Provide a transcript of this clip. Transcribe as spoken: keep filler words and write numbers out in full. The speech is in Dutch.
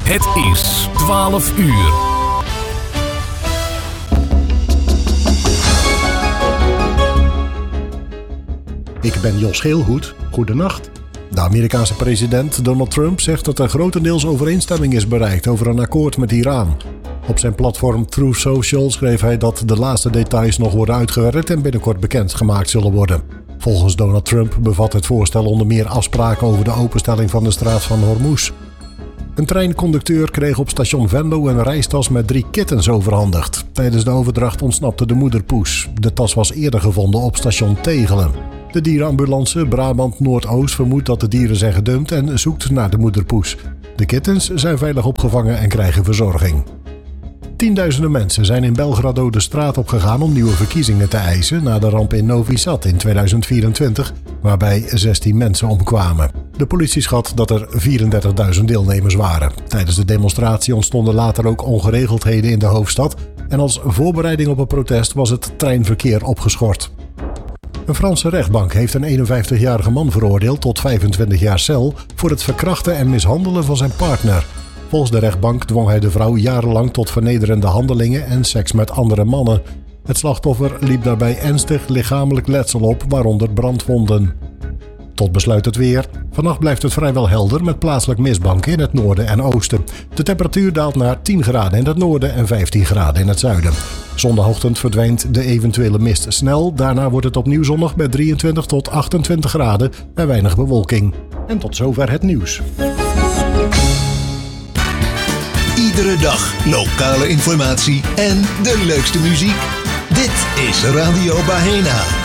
Het is twaalf uur. Ik ben Jos Geelhoed. Goedenacht. De Amerikaanse president Donald Trump zegt dat er grotendeels overeenstemming is bereikt over een akkoord met Iran. Op zijn platform Truth Social schreef hij dat de laatste details nog worden uitgewerkt en binnenkort bekendgemaakt zullen worden. Volgens Donald Trump bevat het voorstel onder meer afspraken over de openstelling van de straat van Hormuz. Een treinconducteur kreeg op station Venlo een reistas met drie kittens overhandigd. Tijdens de overdracht ontsnapte de moederpoes. De tas was eerder gevonden op station Tegelen. De dierenambulance Brabant Noordoost vermoedt dat de dieren zijn gedumpt en zoekt naar de moederpoes. De kittens zijn veilig opgevangen en krijgen verzorging. Tienduizenden mensen zijn in Belgrado de straat opgegaan om nieuwe verkiezingen te eisen na de ramp in Novi Sad in tweeduizend vierentwintig, waarbij zestien mensen omkwamen. De politie schat dat er vierendertigduizend deelnemers waren. Tijdens de demonstratie ontstonden later ook ongeregeldheden in de hoofdstad en als voorbereiding op een protest was het treinverkeer opgeschort. Een Franse rechtbank heeft een eenenvijftigjarige man veroordeeld tot vijfentwintig jaar cel voor het verkrachten en mishandelen van zijn partner. Volgens de rechtbank dwong hij de vrouw jarenlang tot vernederende handelingen en seks met andere mannen. Het slachtoffer liep daarbij ernstig lichamelijk letsel op, waaronder brandwonden. Tot besluit het weer. Vannacht blijft het vrijwel helder met plaatselijk mistbanken in het noorden en oosten. De temperatuur daalt naar tien graden in het noorden en vijftien graden in het zuiden. Zondagochtend verdwijnt de eventuele mist snel. Daarna wordt het opnieuw zonnig met drieëntwintig tot achtentwintig graden en weinig bewolking. En tot zover het nieuws. Iedere dag lokale informatie en de leukste muziek. Dit is Radio Bahena.